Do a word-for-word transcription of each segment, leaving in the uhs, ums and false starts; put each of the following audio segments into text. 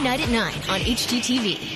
night at nine on H G T V.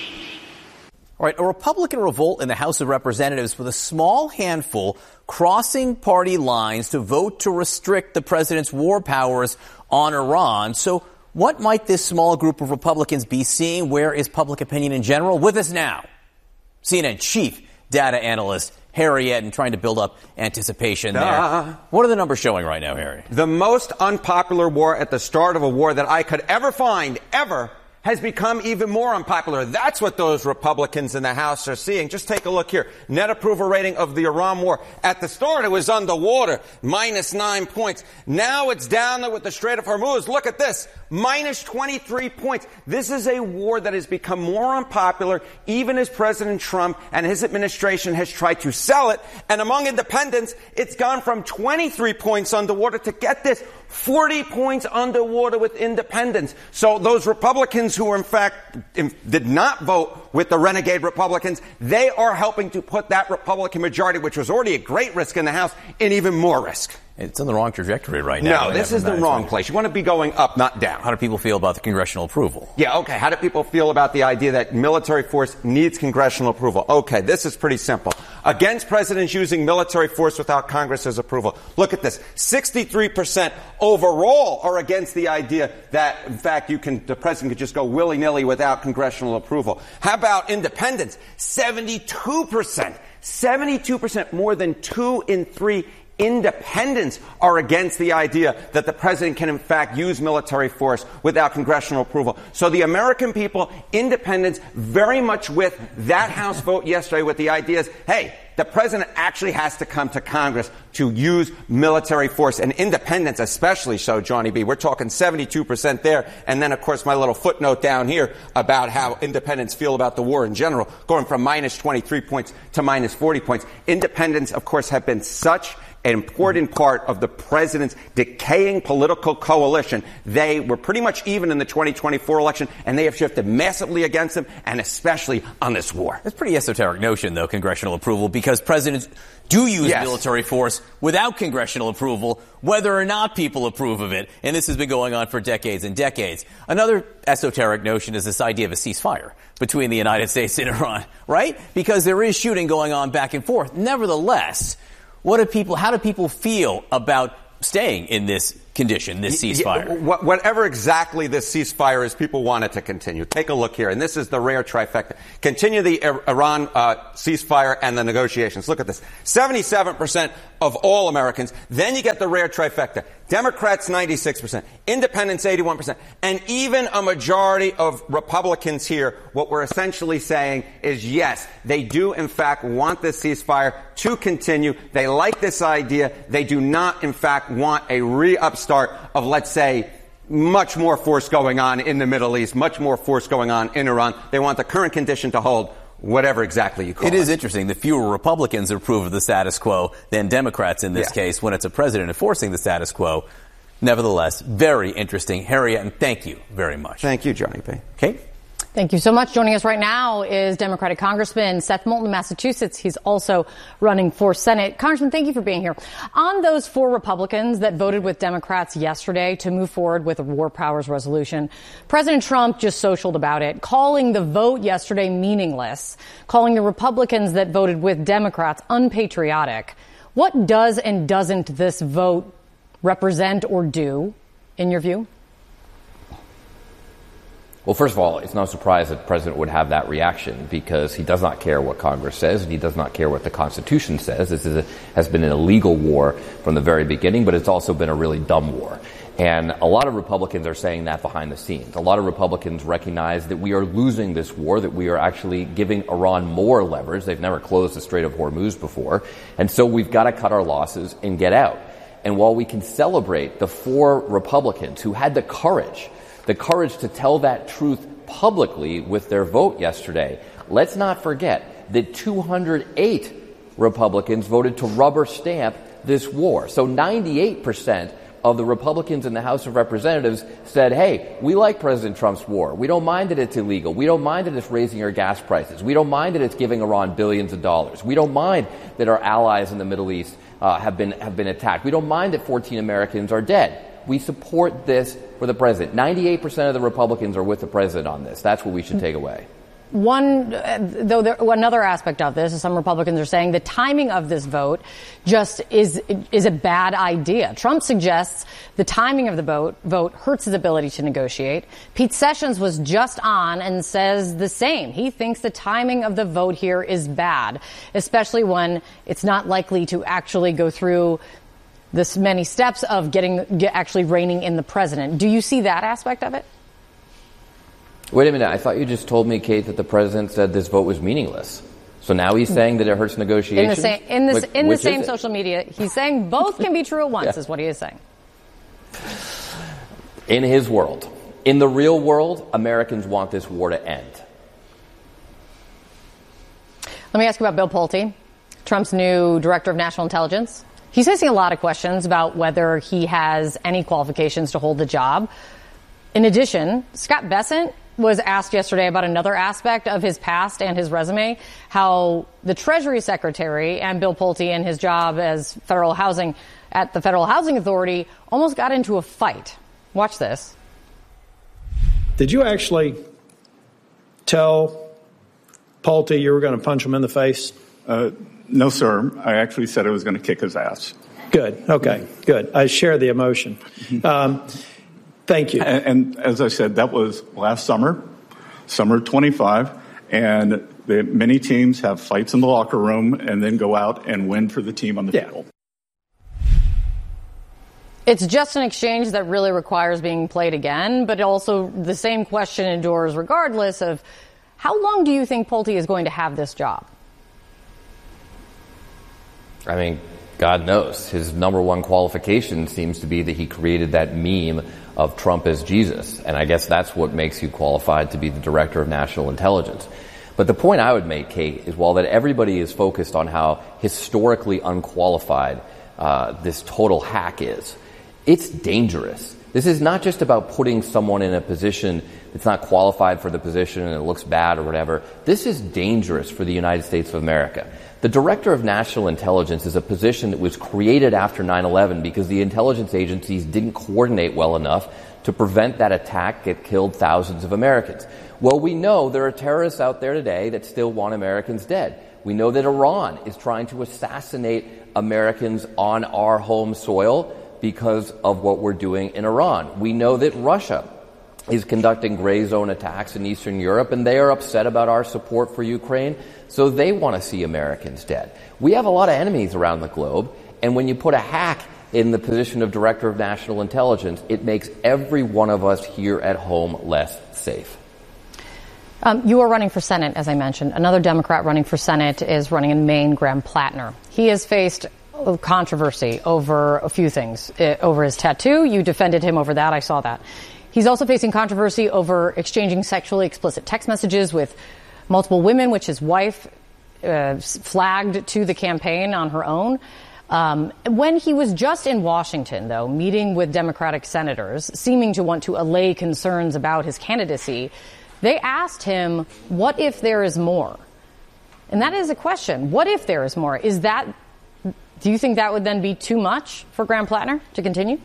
All right, a Republican revolt in the House of Representatives with a small handful crossing party lines to vote to restrict the president's war powers on Iran. So what might this small group of Republicans be seeing? Where is public opinion in general? With us now, C N N chief data analyst Harry Eden, trying to build up anticipation there. Uh, what are the numbers showing right now, Harry? The most unpopular war at the start of a war that I could ever find, ever, has become even more unpopular. That's what those Republicans in the House are seeing. Just take a look here. Net approval rating of the Iran war. At the start, it was underwater, minus nine points. Now it's down there with the Strait of Hormuz. Look at this, minus twenty-three points. This is a war that has become more unpopular, even as President Trump and his administration has tried to sell it. And among independents, it's gone from twenty-three points underwater to, get this, forty points underwater with independents. So those Republicans who, in fact, did not vote with the renegade Republicans, they are helping to put that Republican majority, which was already a great risk in the House, in even more risk. It's on the wrong trajectory right now. No, this is the wrong place. You want to be going up, not down. How do people feel about the congressional approval? Yeah, okay. How do people feel about the idea that military force needs congressional approval? Okay, this is pretty simple. Against presidents using military force without Congress's approval. Look at this. sixty-three percent overall are against the idea that, in fact, you can, the president could just go willy-nilly without congressional approval. How about independents? seventy-two percent. seventy-two percent, more than two in three independents are against the idea that the president can, in fact, use military force without congressional approval. So the American people, independents, very much with that House vote yesterday with the ideas, hey, the president actually has to come to Congress to use military force, and independents especially so, Johnny B. We're talking seventy-two percent there. And then, of course, my little footnote down here about how independents feel about the war in general, going from minus twenty-three points to minus forty points. Independents, of course, have been such an important part of the president's decaying political coalition. They were pretty much even in the twenty twenty-four election, and they have shifted massively against him, and especially on this war. It's a pretty esoteric notion, though, congressional approval, because presidents do use yes. military force without congressional approval, whether or not people approve of it. And this has been going on for decades and decades. Another esoteric notion is this idea of a ceasefire between the United States and Iran, right? Because there is shooting going on back and forth. Nevertheless, what do people, how do people feel about staying in this condition, this ceasefire? Whatever exactly this ceasefire is, people want it to continue. Take a look here, and this is the rare trifecta. Continue the Iran uh, ceasefire and the negotiations. Look at this. seventy-seven percent of all Americans. Then you get the rare trifecta. Democrats, ninety-six percent. Independents, eighty-one percent. And even a majority of Republicans here, what we're essentially saying is, yes, they do, in fact, want this ceasefire to continue. They like this idea. They do not, in fact, want a re-upstart of, let's say, much more force going on in the Middle East, much more force going on in Iran. They want the current condition to hold, whatever exactly you call it. It is interesting. The fewer Republicans approve of the status quo than Democrats in this yeah. case when it's a president enforcing the status quo. Nevertheless, very interesting. Harriet, and thank you very much. Thank you, Johnny B. Kate? Thank you so much. Joining us right now is Democratic Congressman Seth Moulton of Massachusetts. He's also running for Senate. Congressman, thank you for being here. On those four Republicans that voted with Democrats yesterday to move forward with a war powers resolution, President Trump just socialed about it, calling the vote yesterday meaningless, calling the Republicans that voted with Democrats unpatriotic. What does and doesn't this vote represent or do, in your view? Well, first of all, it's no surprise that the president would have that reaction because he does not care what Congress says and he does not care what the Constitution says. This is a, has been an illegal war from the very beginning, but it's also been a really dumb war. And a lot of Republicans are saying that behind the scenes. A lot of Republicans recognize that we are losing this war, that we are actually giving Iran more leverage. They've never closed the Strait of Hormuz before. And so we've got to cut our losses and get out. And while we can celebrate the four Republicans who had the courage the courage to tell that truth publicly with their vote yesterday, let's not forget that two hundred eight Republicans voted to rubber stamp this war. So ninety-eight percent of the Republicans in the House of Representatives said, hey, we like President Trump's war. We don't mind that it's illegal. We don't mind that it's raising our gas prices. We don't mind that it's giving Iran billions of dollars. We don't mind that our allies in the Middle East uh, have been have been attacked. We don't mind that fourteen Americans are dead. We support this for the president. ninety-eight percent of the Republicans are with the president on this. That's what we should take away. One, uh, though, there, another aspect of this is some Republicans are saying the timing of this vote just is is a bad idea. Trump suggests the timing of the vote vote hurts his ability to negotiate. Pete Sessions was just on and says the same. He thinks the timing of the vote here is bad, especially when it's not likely to actually go through this many steps of getting get actually reining in the president. Do you see that aspect of it? Wait a minute. I thought you just told me, Kate, that the president said this vote was meaningless. So now he's saying that it hurts negotiations? In the same, in the, Which, in the same it? social media, he's saying both can be true at once, yeah. is what he is saying. In his world. In the real world, Americans want this war to end. Let me ask you about Bill Pulte, Trump's new director of national intelligence. He's facing a lot of questions about whether he has any qualifications to hold the job. In addition, Scott Bessent was asked yesterday about another aspect of his past and his resume, how the Treasury Secretary and Bill Pulte and his job as federal housing at the Federal Housing Authority almost got into a fight. Watch this. Did you actually tell Pulte you were going to punch him in the face? Uh, no, sir. I actually said I was going to kick his ass. Good. Okay. Good. I share the emotion. Um, Thank you. And, and as I said, that was last summer, summer twenty-five, and the, many teams have fights in the locker room and then go out and win for the team on the yeah. field. It's just an exchange that really requires being played again, but also the same question endures regardless of how long do you think Pulte is going to have this job? I mean, God knows. His number one qualification seems to be that he created that meme of Trump as Jesus. And I guess that's what makes you qualified to be the director of national intelligence. But the point I would make, Kate, is while that everybody is focused on how historically unqualified uh, this total hack is, it's dangerous. This is not just about putting someone in a position that's not qualified for the position and it looks bad or whatever. This is dangerous for the United States of America. The Director of National Intelligence is a position that was created after nine eleven because the intelligence agencies didn't coordinate well enough to prevent that attack that killed thousands of Americans. Well, we know there are terrorists out there today that still want Americans dead. We know that Iran is trying to assassinate Americans on our home soil because of what we're doing in Iran. We know that Russia is conducting gray zone attacks in Eastern Europe, and they are upset about our support for Ukraine, so they want to see Americans dead. We have a lot of enemies around the globe, and when you put a hack in the position of Director of National Intelligence, it makes every one of us here at home less safe. Um, you are running for Senate, as I mentioned. Another Democrat running for Senate is running in Maine, Graham Plattner. He has faced controversy over a few things. Uh, over his tattoo, you defended him over that. I saw that. He's also facing controversy over exchanging sexually explicit text messages with multiple women, which his wife uh, flagged to the campaign on her own. Um, when he was just in Washington, though, meeting with Democratic senators, seeming to want to allay concerns about his candidacy, they asked him, what if there is more? And that is a question. What if there is more? Is that, do you think that would then be too much for Graham Plattner to continue?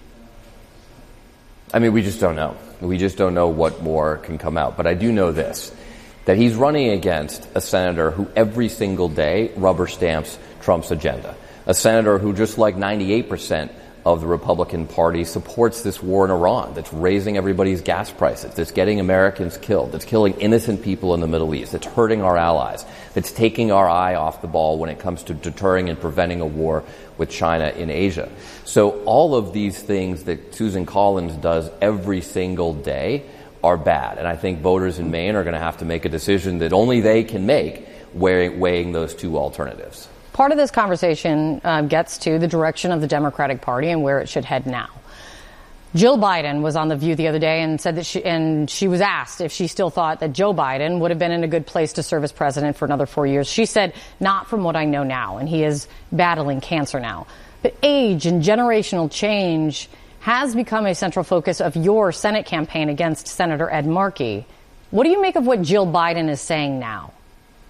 I mean, we just don't know. We just don't know what more can come out. But I do know this, that he's running against a senator who every single day rubber stamps Trump's agenda. A senator who, just like ninety-eight percent of the Republican Party, supports this war in Iran, that's raising everybody's gas prices, that's getting Americans killed, that's killing innocent people in the Middle East, that's hurting our allies, that's taking our eye off the ball when it comes to deterring and preventing a war with China in Asia. So all of these things that Susan Collins does every single day are bad. And I think voters in Maine are going to have to make a decision that only they can make, weighing those two alternatives. Part of this conversation uh, gets to the direction of the Democratic Party and where it should head now. Jill Biden was on The View the other day and said that she, and she was asked if she still thought that Joe Biden would have been in a good place to serve as president for another four years. She said, not from what I know now, and he is battling cancer now. But age and generational change has become a central focus of your Senate campaign against Senator Ed Markey. What do you make of what Jill Biden is saying now?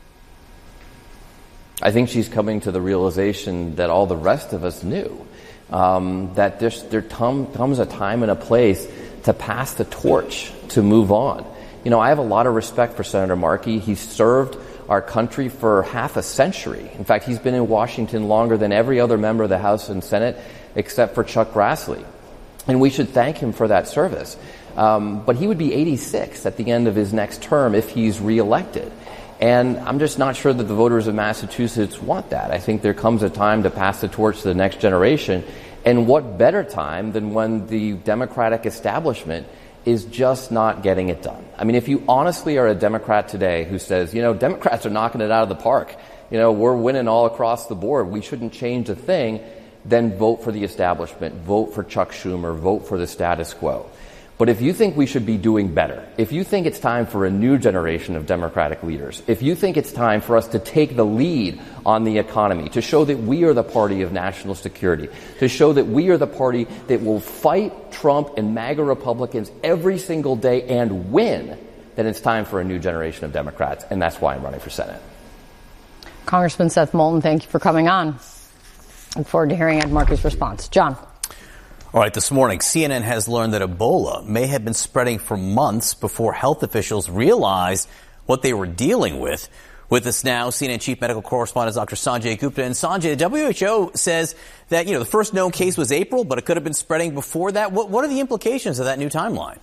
I think she's coming to the realization that all the rest of us knew. um, that there's, there tom, comes a time and a place to pass the torch, to move on. You know, I have a lot of respect for Senator Markey. He's served our country for half a century. In fact, he's been in Washington longer than every other member of the House and Senate except for Chuck Grassley. And we should thank him for that service. Um, but he would be eighty-six at the end of his next term if he's reelected. And I'm just not sure that the voters of Massachusetts want that. I think there comes a time to pass the torch to the next generation. And what better time than when the Democratic establishment is just not getting it done. I mean, if you honestly are a Democrat today who says, you know, Democrats are knocking it out of the park, you know, we're winning all across the board, we shouldn't change a thing, then vote for the establishment, vote for Chuck Schumer, vote for the status quo. But if you think we should be doing better, if you think it's time for a new generation of Democratic leaders, if you think it's time for us to take the lead on the economy, to show that we are the party of national security, to show that we are the party that will fight Trump and MAGA Republicans every single day and win, then it's time for a new generation of Democrats, and that's why I'm running for Senate. Congressman Seth Moulton, thank you for coming on. Look forward to hearing Ed Markey's response. John. All right, this morning, C N N has learned that Ebola may have been spreading for months before health officials realized what they were dealing with. With us now, C N N chief medical correspondent Doctor Sanjay Gupta. And Sanjay, the W H O says that, you know, the first known case was April, but it could have been spreading before that. What, what are the implications of that new timeline?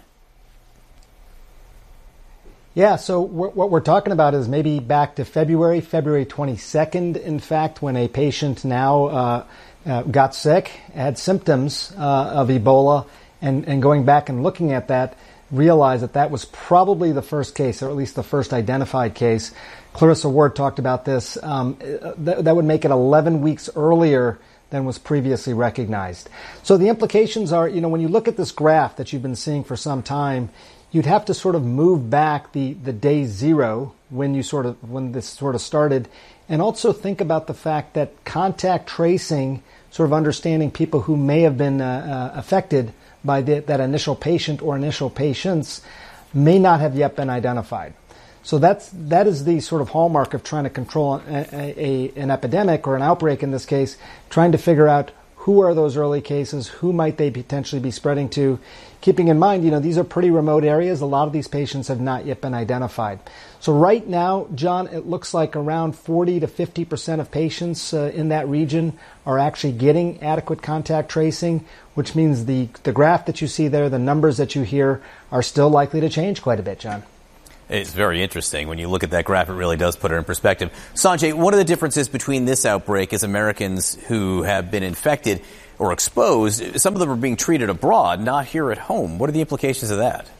Yeah, so w- what we're talking about is maybe back to February, February twenty-second, in fact, when a patient now uh, uh, got sick, had symptoms uh, of Ebola, and, and going back and looking at that, realized that that was probably the first case, or at least the first identified case. Clarissa Ward talked about this. Um, th- that would make it eleven weeks earlier than was previously recognized. So the implications are, you know, when you look at this graph that you've been seeing for some time, you'd have to sort of move back the, the day zero when you sort of when this sort of started, and also think about the fact that contact tracing, sort of understanding people who may have been uh, uh, affected by the, that initial patient or initial patients, may not have yet been identified. So that's that is the sort of hallmark of trying to control a, a, an epidemic, or an outbreak in this case, trying to figure out who are those early cases, who might they potentially be spreading to, keeping in mind, you know, these are pretty remote areas. A lot of these patients have not yet been identified. So right now, John, it looks like around forty to fifty percent of patients uh, in that region are actually getting adequate contact tracing, which means the, the graph that you see there, the numbers that you hear, are still likely to change quite a bit, John. It's very interesting. When you look at that graph, it really does put it in perspective. Sanjay, what are the differences between this outbreak as Americans who have been infected or exposed? Some of them are being treated abroad, not here at home. What are the implications of that?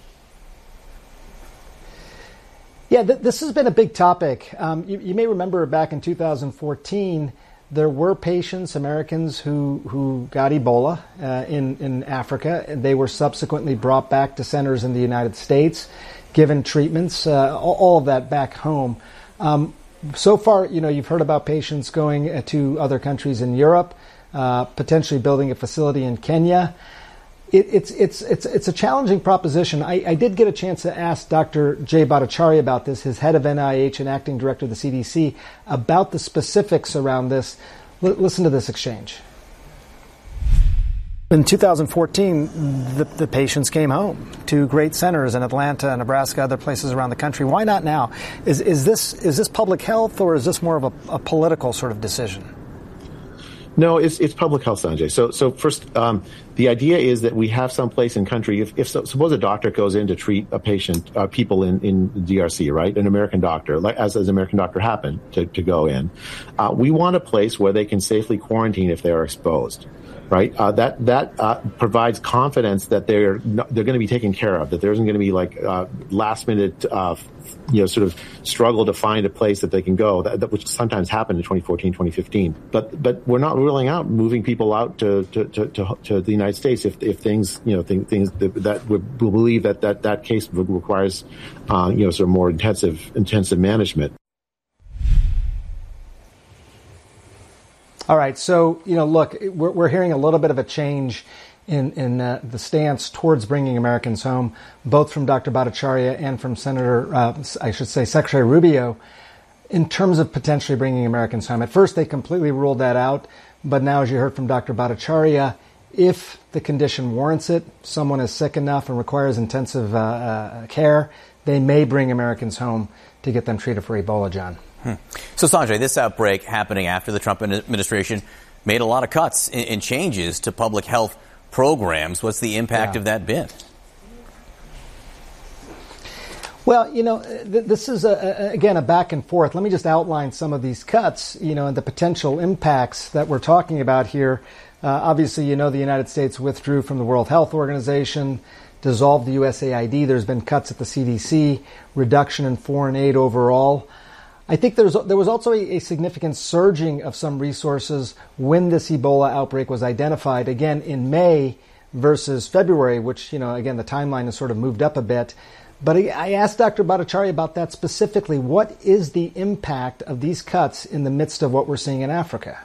Yeah, th- this has been a big topic. Um, you, you may remember back in two thousand fourteen, there were patients, Americans, who, who got Ebola uh, in, in Africa. They were subsequently brought back to centers in the United States, given treatments, uh, all, all of that back home. Um, so far, you know, you've heard about patients going to other countries in Europe, uh, potentially building a facility in Kenya. It, it's it's it's it's a challenging proposition. I, I did get a chance to ask Doctor Jay Bhattacharya about this, his head of N I H and acting director of the C D C, about the specifics around this. L- listen to this exchange. In two thousand fourteen, the, the patients came home to great centers in Atlanta, Nebraska, other places around the country. Why not now? Is is this is this public health, or is this more of a, a political sort of decision? No, it's it's public health, Sanjay. So so first, um, the idea is that we have some place in country. If, if so, suppose a doctor goes in to treat a patient, uh, people in in the D R C, right? An American doctor, like as as an American doctor happened to to go in, uh, we want a place where they can safely quarantine if they are exposed. Right, uh, that that uh, provides confidence that they're not, they're going to be taken care of. That there isn't going to be like uh, last minute, uh, you know, sort of struggle to find a place that they can go. That, that which sometimes happened in twenty fourteen, twenty fifteen. But but we're not ruling out moving people out to to to, to, to the United States if if things you know th- things that, that we believe that that that case requires uh, you know sort of more intensive intensive management. All right, so, you know, look, we're, we're hearing a little bit of a change in, in uh, the stance towards bringing Americans home, both from Doctor Bhattacharya and from Senator, uh, I should say, Secretary Rubio, in terms of potentially bringing Americans home. At first, they completely ruled that out, But now, as you heard from Doctor Bhattacharya, if the condition warrants it, someone is sick enough and requires intensive uh, uh, care, they may bring Americans home to get them treated for Ebola, John. Hmm. So, Sanjay, this outbreak happening after the Trump administration made a lot of cuts and changes to public health programs. What's the impact yeah. of that been? Well, you know, th- this is, a, a, again, a back and forth. Let me just outline some of these cuts, you know, and the potential impacts that we're talking about here. Uh, obviously, you know, the United States withdrew from the World Health Organization, dissolved the U S A I D. There's been cuts at the C D C, reduction in foreign aid overall. I think there's there was also a, a significant surging of some resources when this Ebola outbreak was identified, again, in May versus February, which, you know, again, the timeline has sort of moved up a bit. But I asked Doctor Bhattacharya about that specifically. What is the impact of these cuts in the midst of what we're seeing in Africa?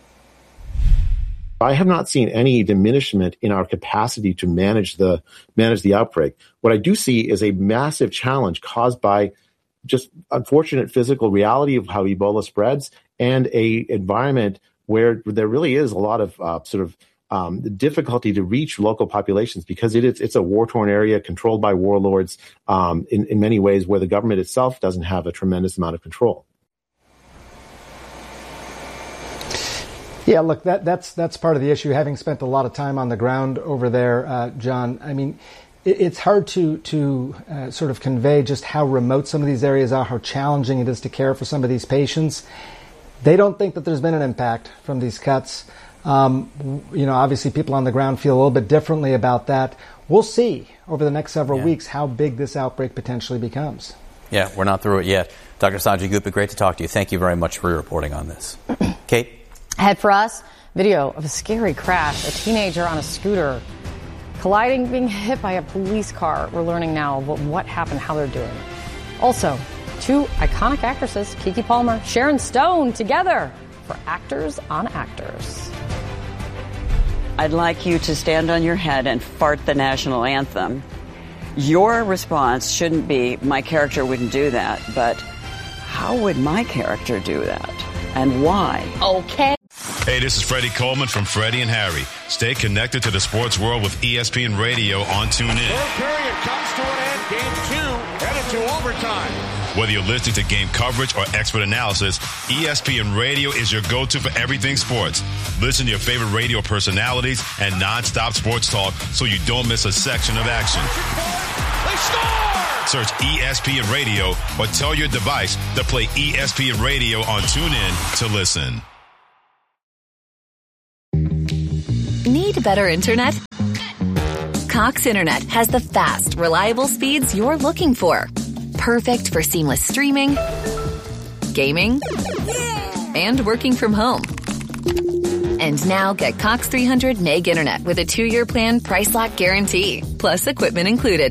I have not seen any diminishment in our capacity to manage the manage the outbreak. What I do see is a massive challenge caused by just unfortunate physical reality of how Ebola spreads and a environment where there really is a lot of uh, sort of um, difficulty to reach local populations because it is it's a war-torn area controlled by warlords um, in, in many ways where the government itself doesn't have a tremendous amount of control. Yeah, look, that, that's that's part of the issue. Having spent a lot of time on the ground over there, uh, John, I mean, it, it's hard to to uh, sort of convey just how remote some of these areas are, how challenging it is to care for some of these patients. They don't think that there's been an impact from these cuts. Um, you know, obviously people on the ground feel a little bit differently about that. We'll see over the next several yeah. weeks how big this outbreak potentially becomes. Yeah, we're not through it yet. Doctor Sanjay Gupta, great to talk to you. Thank you very much for your reporting on this. Kate? Ahead for us, video of a scary crash. A teenager on a scooter colliding, being hit by a police car. We're learning now what, what happened, how they're doing. Also, two iconic actresses, Keke Palmer, Sharon Stone, together for Actors on Actors. I'd like you to stand on your head and fart the national anthem. Your response shouldn't be, my character wouldn't do that, but how would my character do that? And why? Okay. Hey, this is Freddie Coleman from Freddie and Harry. Stay connected to the sports world with E S P N Radio on TuneIn. Third period comes to an end. Game two headed to overtime. Whether you're listening to game coverage or expert analysis, E S P N Radio is your go-to for everything sports. Listen to your favorite radio personalities and non-stop sports talk so you don't miss a section of action. They score! Search E S P N Radio or tell your device to play E S P N Radio on TuneIn to listen. Need better internet? Cox Internet has the fast, reliable speeds you're looking for. Perfect for seamless streaming, gaming, and working from home. And now get Cox three hundred meg internet with a two-year plan price lock guarantee, plus equipment included.